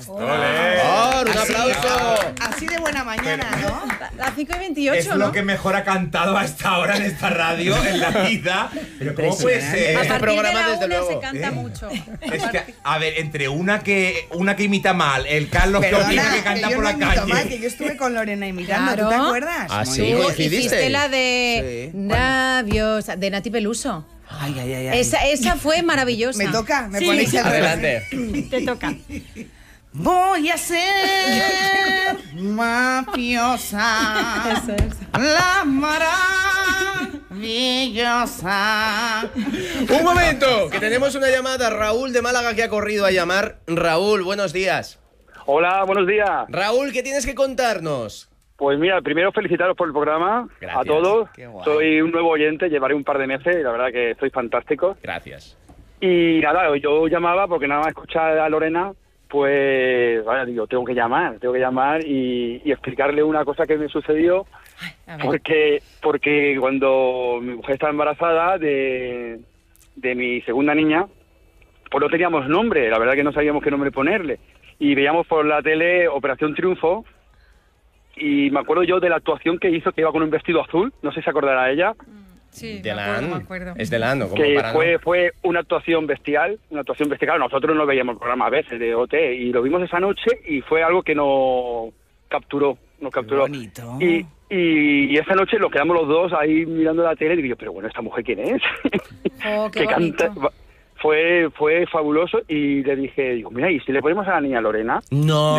¡Un aplauso! Así de buena mañana, ¿no? Las 5:28, es lo que mejor ha cantado hasta ahora en esta radio, en la vida. Pero ¿cómo puede ser? A Este partir programa, de la desde 1 luego. se canta mucho. Es que, a ver, entre una que imita mal, el Carlos que opina que canta yo por no la imito calle. mal, que yo estuve con Lorena imitando, Claro. ¿tú te acuerdas? Ah, Muy sí, bien. coincidiste. Hiciste la de Sí. Labios, de Nati Peluso. Ay, ay, ay, ay. Esa fue maravillosa. Me toca, me Sí. ponéis el Adelante. Te toca. Voy a ser mafiosa, Eso, eso. la maravillosa. Un momento, que tenemos una llamada. Raúl de Málaga que ha corrido a llamar. Raúl, buenos días. Hola, buenos días. Raúl, ¿qué tienes que contarnos? Pues mira, primero felicitaros por el programa, Gracias. a todos. Qué guay. Soy un nuevo oyente, llevaré un par de meses y la verdad que sois fantásticos. Gracias. Y nada, yo llamaba porque nada más escuchar a Lorena, pues vaya, digo, tengo que llamar y explicarle una cosa que me sucedió, A ver. porque cuando mi mujer estaba embarazada de mi segunda niña, pues no teníamos nombre, la verdad que no sabíamos qué nombre ponerle. Y veíamos por la tele Operación Triunfo, y me acuerdo yo de la actuación que hizo, que iba con un vestido azul, no sé si se acordará ella, Sí, Delan. me acuerdo. Es Delan, ¿no? Como que para no. fue una actuación bestial. Nosotros no veíamos el programa a veces de OT y lo vimos esa noche y fue algo que nos capturó. Bonito. Y esa noche nos quedamos los dos ahí mirando la tele y digo yo, pero bueno, ¿esta mujer quién es? Oh, qué Que bonito. fue fabuloso y le dije, digo, mira, ¿y si le ponemos a la niña Lorena? No.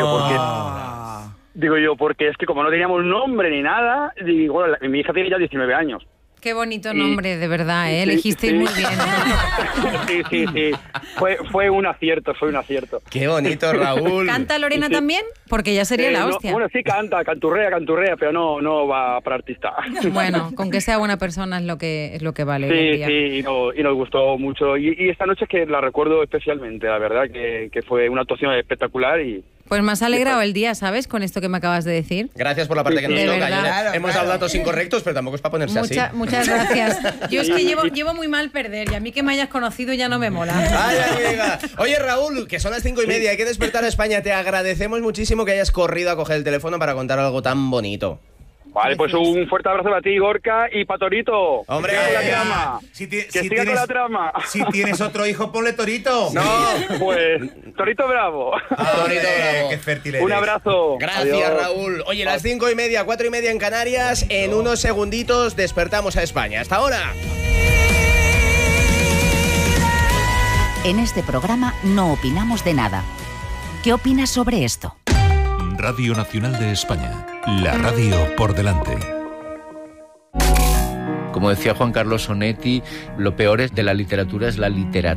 Digo yo, porque es que como no teníamos nombre ni nada, digo, bueno, mi hija tiene ya 19 años. Qué bonito nombre, de verdad, ¿eh? Sí, Elegisteis sí. muy bien. Sí. Fue un acierto. Qué bonito, Raúl. ¿Canta Lorena también? Porque ya sería la No, hostia. bueno, sí canturrea, pero no va para artista. Bueno, con que sea buena persona es lo que vale hoy en día. y nos gustó mucho. Y esta noche es que la recuerdo especialmente, la verdad, que fue una actuación espectacular y... Pues me has alegrado el día, ¿sabes? Con esto que me acabas de decir. Gracias por la parte que nos De toca. verdad. Claro, hemos dado datos incorrectos, pero tampoco es para ponerse así. Muchas gracias. Yo es que llevo muy mal perder y a mí que me hayas conocido ya no me mola. Ay, amiga. Oye, Raúl, que son las 5:30, hay que despertar a España. Te agradecemos muchísimo que hayas corrido a coger el teléfono para contar algo tan bonito. Vale, pues un fuerte abrazo para ti, Gorka, y para Torito. ¡Hombre! Que siga con la trama. Que siga con la trama. Si tienes otro hijo, ponle Torito. No. Pues, Torito Bravo. Torito bravo. Qué fértil eres. Un abrazo. Gracias, Adiós. Raúl. Oye, las 5:30, 4:30 en Canarias. En unos segunditos despertamos a España. ¡Hasta ahora! En este programa no opinamos de nada. ¿Qué opinas sobre esto? Radio Nacional de España. La radio por delante. Como decía Juan Carlos Onetti, lo peor de la literatura es la literatura.